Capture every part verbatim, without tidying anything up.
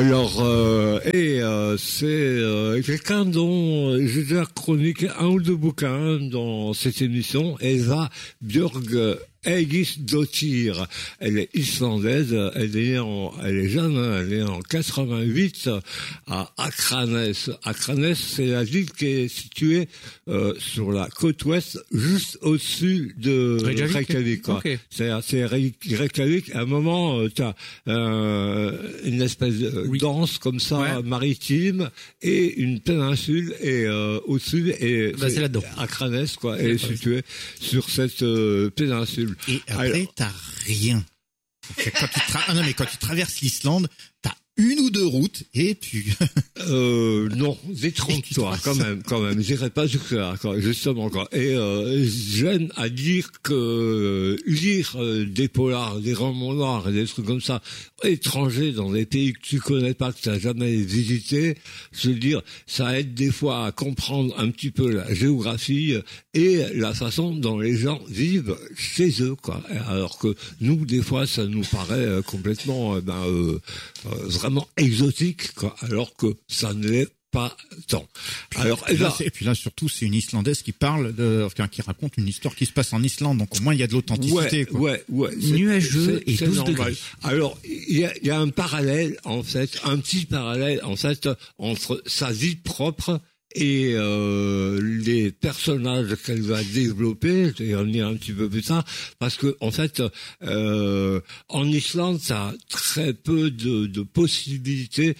Alors, euh, et euh, c'est euh, quelqu'un dont j'ai déjà chroniqué un ou deux bouquins dans cette émission, Eva Björg Eigisdottir. Elle est islandaise, elle est née en, elle est jeune, hein, elle est née en quatre-vingt-huit à Akranes. Akranes, c'est la ville qui est située euh, sur la côte ouest, juste au-dessus de Reykjavik. Quoi. Okay. C'est, c'est Reykjavik. À un moment, euh, tu as euh, une espèce de oui. danse comme ça, ouais. maritime, et une péninsule, et euh, au-dessus, et bah, c'est, c'est là-dedans. Akranes, quoi, est située sur cette euh, péninsule. Et après, alors, t'as rien. Quand tu tra- ah non, mais quand tu traverses l'Islande, t'as une ou deux routes et tu... euh, non, détrompe-toi, quand même, quand même. J'irai pas jusque-là, quoi, justement, quoi. Et, euh, je gêne à dire que euh, lire euh, des polars, des romans noirs et des trucs comme ça, étrangers dans des pays que tu connais pas, que tu n'as jamais visité, je veux dire, ça aide des fois à comprendre un petit peu la géographie et la façon dont les gens vivent chez eux, quoi. Alors que nous, des fois, ça nous paraît euh, complètement, euh, ben, euh, euh, vraiment exotique, quoi, alors que ça ne l'est pas tant. Alors, et, là, et puis là, surtout, c'est une Islandaise qui parle de, enfin, qui raconte une histoire qui se passe en Islande, donc au moins il y a de l'authenticité. Ouais, quoi. ouais, ouais. C'est, Nuageux c'est, et douze degrés. Alors, il y a, il y a un parallèle, en fait, un petit parallèle, en fait, entre sa vie propre et euh, les personnages qu'elle va développer, je vais y revenir un petit peu plus tard, parce que en fait, euh, en Islande, ça a très peu de, de possibilités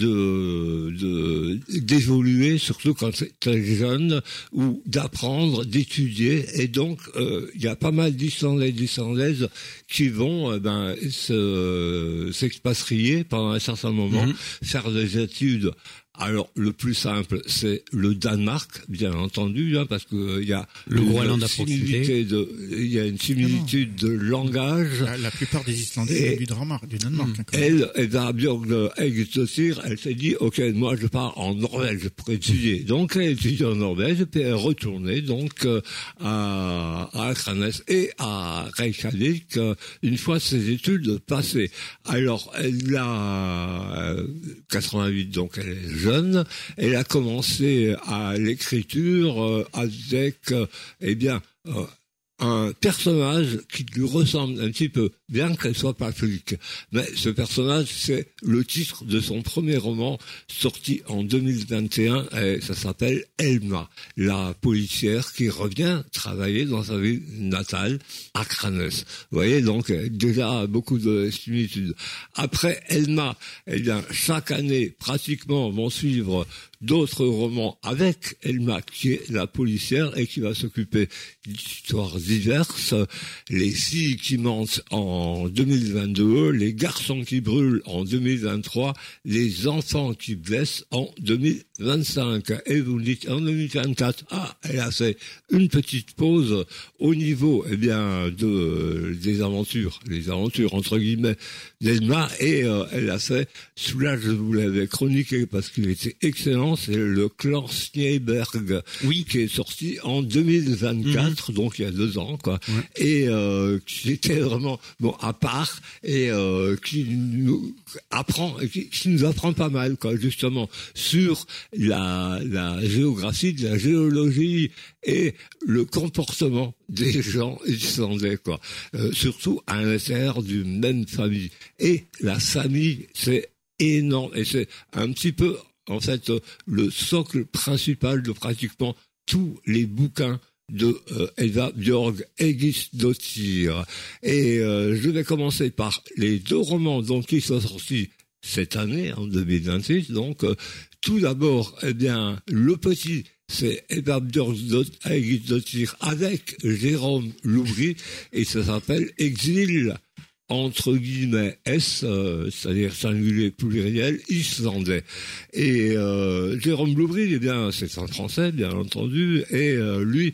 de, de d'évoluer, surtout quand t'es jeune, ou d'apprendre, d'étudier, et donc euh, il y a pas mal d'Islandais et d'Islandaises qui vont eh ben se, s'expatrier pendant un certain moment, mm-hmm. faire des études. Alors, le plus simple, c'est le Danemark, bien entendu, hein, parce que il y a le Groenland à similité de, il y a une similitude de langage. La, la plupart des Islandais viennent du Danemark, du Danemark. Mmh. Elle, Eva Björg Eigisdottir, elle s'est dit, ok, moi je pars en Norvège pour étudier. Donc, elle étudie en Norvège, puis elle est retournée donc euh, à, à Akranes et à Reykjavik euh, une fois ses études passées. Alors, elle a euh, quatre-vingt-huit, donc elle est jeune, elle a commencé à l'écriture euh, avec, euh, eh bien, euh, un personnage qui lui ressemble un petit peu, bien qu'elle soit pas flic. Mais ce personnage, c'est le titre de son premier roman, sorti en deux mille vingt et un, et ça s'appelle Elma, la policière qui revient travailler dans sa ville natale, Akranes. Vous voyez, donc, déjà beaucoup de similitudes. Après Elma, eh bien, chaque année, pratiquement, vont suivre d'autres romans avec Elma, qui est la policière et qui va s'occuper d'histoires diverses. Les filles qui mentent en deux mille vingt-deux, les garçons qui brûlent en deux mille vingt-trois, les enfants qui blessent en deux mille vingt-cinq. Et vous me dites en deux mille vingt-quatre, ah, elle a fait une petite pause au niveau, eh bien, de des aventures, les aventures entre guillemets d'Elma, et euh, elle a fait, celui-là je vous l'avais chroniqué parce qu'il était excellent, c'est le clan Snieberg, oui, qui est sorti en deux mille vingt-quatre, mmh. donc il y a deux ans, quoi, ouais. et euh, qui était vraiment bon à part et euh, qui nous apprend, qui, qui nous apprend pas mal, quoi, justement sur la la géographie, de la géologie et le comportement des gens islandais, quoi, euh, surtout à l'intérieur d'une même famille. Et la famille, c'est énorme et c'est un petit peu en fait, euh, le socle principal de pratiquement tous les bouquins de euh, Eva Björg Eigisdottir. Et euh, je vais commencer par les deux romans donc qui sont sortis cette année, en deux mille vingt-huit. Donc, euh, tout d'abord, eh bien, le petit, c'est Eva Björg Eigisdottir avec Jérôme Loubry, et ça s'appelle Exil entre guillemets S, euh, c'est-à-dire singulier pluriel, islandais. Et euh, Jérôme Loubry, eh bien, c'est un Français, bien entendu, et euh, lui,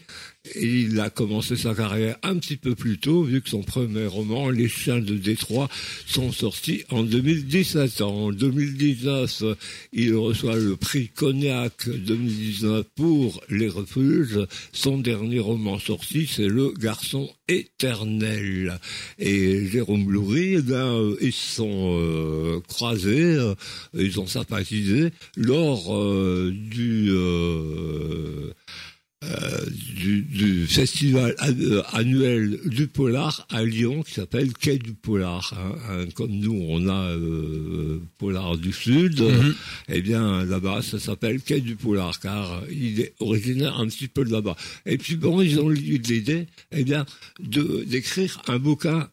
il a commencé sa carrière un petit peu plus tôt, vu que son premier roman, Les Chiens de Détroit, sont sortis en deux mille dix-sept. En deux mille dix-neuf, il reçoit le prix Cognac deux mille dix-neuf pour Les Refuges. Son dernier roman sorti, c'est Le Garçon éternel. Et Jérôme Loury, eh bien, euh, ils se sont euh, croisés, euh, ils ont sympathisé lors euh, du... Euh, Euh, du, du festival annuel du polar à Lyon qui s'appelle Quai du Polar. Hein, hein, comme nous, on a euh, Polar du Sud, mm-hmm. eh bien là-bas, ça s'appelle Quai du Polar car il est originaire un petit peu de là-bas. Et puis bon, ils ont eu l'idée, eh bien, de d'écrire un bouquin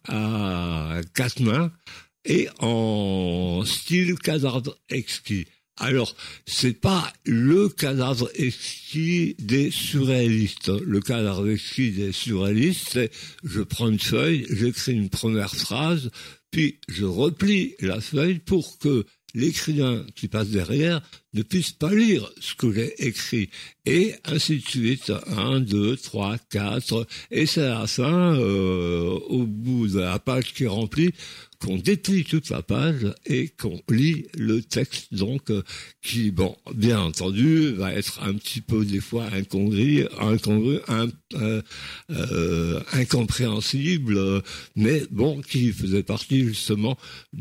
à quatre mains et en style cadavre exquis. Alors, c'est pas le cadavre exquis des surréalistes. Le cadavre exquis des surréalistes, c'est je prends une feuille, j'écris une première phrase, puis je replie la feuille pour que l'écrivain qui passe derrière ne puisse pas lire ce que j'ai écrit. Et ainsi de suite. Un, deux, trois, quatre. Et c'est à la fin, euh, au bout de la page qui est remplie, qu'on déplie toute la page et qu'on lit le texte, donc, euh, qui, bon, bien entendu, va être un petit peu, des fois, incongru, incongru, un, euh, euh, incompréhensible, mais bon, qui faisait partie, justement,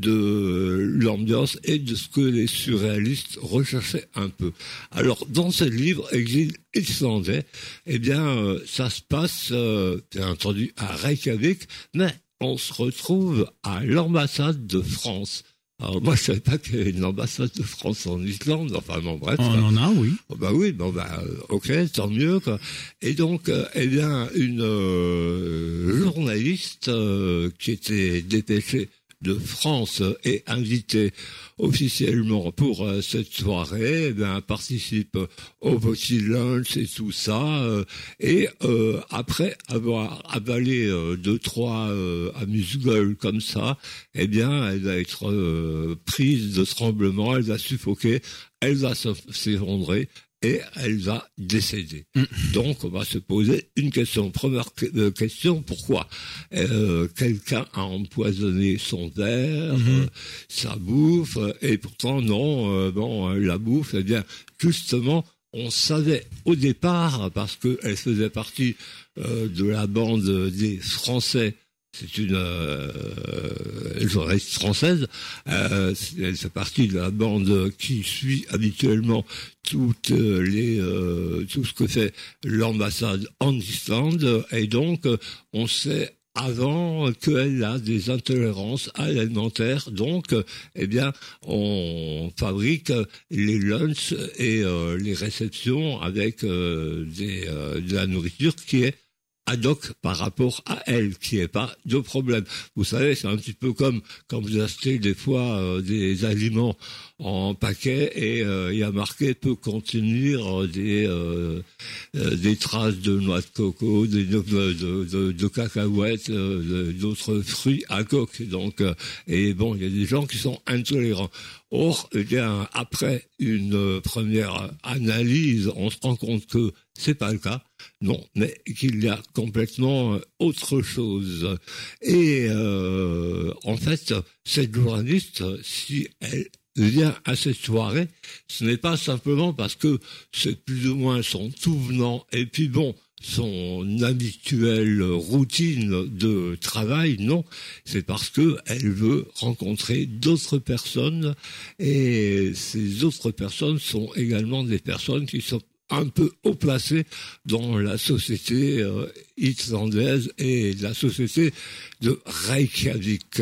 de l'ambiance et de ce que les surréalistes recherchaient un peu. Alors, dans ce livre, Exil islandais, eh bien, euh, ça se passe, euh, bien entendu, à Reykjavik, mais on se retrouve à l'ambassade de France. Alors moi, je savais pas qu'il y avait une ambassade de France en Islande. Enfin, bon, bref. On en a, oui. Oh, bah oui, bon, bah, ok, tant mieux, quoi. Et donc, euh, eh bien, une euh, journaliste euh, qui était dépêchée de France est invitée officiellement pour euh, cette soirée, eh bien, participe au petit lunch et tout ça, euh, et euh, après avoir avalé euh, deux trois euh, amuse-gueules comme ça, eh bien, elle va être euh, prise de tremblement, elle va suffoquer, elle va s'effondrer, et elle va décéder. Mmh. Donc, on va se poser une question. Première euh, question, pourquoi euh, quelqu'un a empoisonné son verre, mmh. euh, sa bouffe, et pourtant, non, euh, bon, la bouffe, eh bien, justement, on savait au départ, parce qu'elle faisait partie euh, de la bande des Français. C'est une euh, journaliste française. Euh, elle fait partie de la bande qui suit habituellement toutes les euh, tout ce que fait l'ambassade en Islande. Et donc, on sait avant qu'elle a des intolérances alimentaires. Donc, eh bien, on fabrique les lunchs et euh, les réceptions avec euh, des, euh, de la nourriture qui est ad hoc par rapport à elle, qui n'est pas de problème. Vous savez, c'est un petit peu comme quand vous achetez des fois euh, des aliments en paquet et il euh, y a marqué peut contenir des euh, euh, des traces de noix de coco, des, de, de, de, de cacahuètes, euh, d'autres fruits à coque. Donc, euh, et bon, il y a des gens qui sont intolérants. Or, eh bien, après une première analyse, on se rend compte que c'est pas le cas. Non, mais qu'il y a complètement autre chose. Et euh, en fait, cette journaliste, si elle vient à cette soirée, ce n'est pas simplement parce que c'est plus ou moins son tout venant, et puis bon, son habituelle routine de travail, non, c'est parce que elle veut rencontrer d'autres personnes, et ces autres personnes sont également des personnes qui sont un peu haut placé dans la société euh, islandaise et la société de Reykjavik.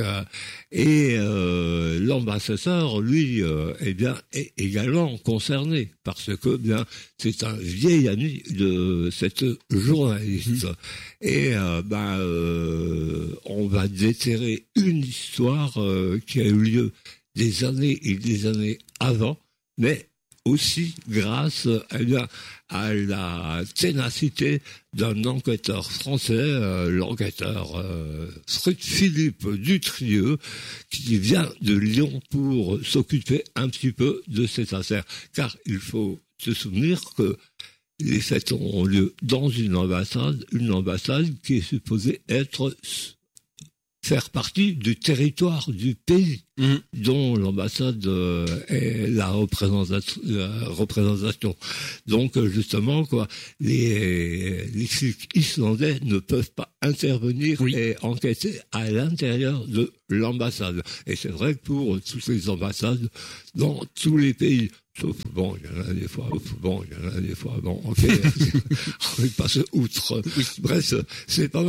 Et euh, l'ambassadeur, lui, euh, eh bien, est également concerné parce que, bien, c'est un vieil ami de cette journaliste. Mmh. Et euh, ben, euh, on va déterrer une histoire euh, qui a eu lieu des années et des années avant, mais aussi grâce eh bien, à la ténacité d'un enquêteur français, euh, l'enquêteur euh, Philippe Dutrieux, qui vient de Lyon pour s'occuper un petit peu de cette affaire. Car il faut se souvenir que les fêtes auront lieu dans une ambassade, une ambassade qui est supposée être faire partie du territoire du pays mmh. dont l'ambassade euh, est la représentation, la représentation. Donc justement quoi, les les flics islandais ne peuvent pas intervenir oui. et enquêter à l'intérieur de l'ambassade. Et c'est vrai que pour toutes les ambassades dans tous les pays. Sauf, bon, il y en a des fois, bon, il y en a des fois, bon, ok, on va passer outre. Bref, c'est pas mal.